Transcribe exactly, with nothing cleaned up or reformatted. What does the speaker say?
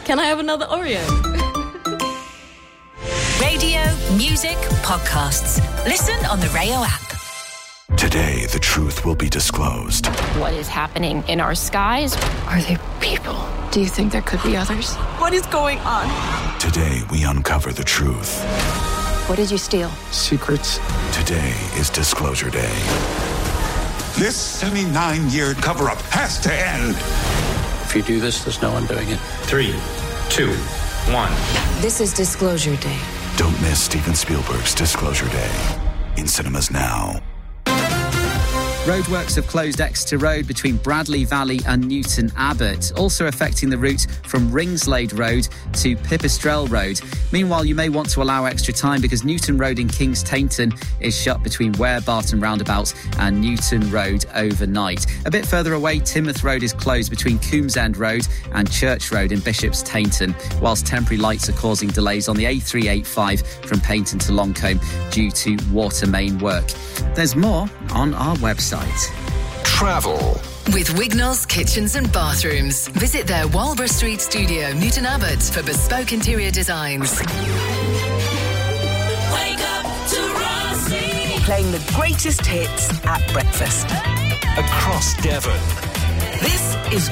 Can I have another Oreo? Radio, music, podcasts. Listen on the Rayo app. Today, the truth will be disclosed. What is happening in our skies? Are they people? Do you think there could be others? What is going on? Today, we uncover the truth. What did you steal? Secrets. Today is Disclosure Day. This seventy-nine-year cover-up has to end. If you do this, there's no undoing it. Three, two, one. This is Disclosure Day. Don't miss Steven Spielberg's Disclosure Day. In cinemas now. Roadworks have closed Exeter Road between Bradley Valley and Newton Abbot, also affecting the route from Ringslade Road to Pipistrel Road. Meanwhile, you may want to allow extra time because Newton Road in Kings Tainton is shut between Ware Barton Roundabout and Newton Road overnight. A bit further away, Timoth Road is closed between Coombs End Road and Church Road in Bishop's Tainton, whilst temporary lights are causing delays on the A three eighty-five from Paignton to Longcombe due to water main work. There's more on our website. Travel. With Wignall's Kitchens and Bathrooms. Visit their Walborough Street studio, Newton Abbot, for bespoke interior designs. Wake up to Rossi. Playing the greatest hits at breakfast. Across Devon. This is